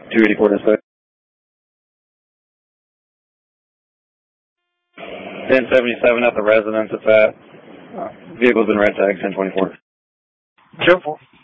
284 dispatch. 1077 at the residence it's at. Vehicle's been red tagged, 1024. Show 4.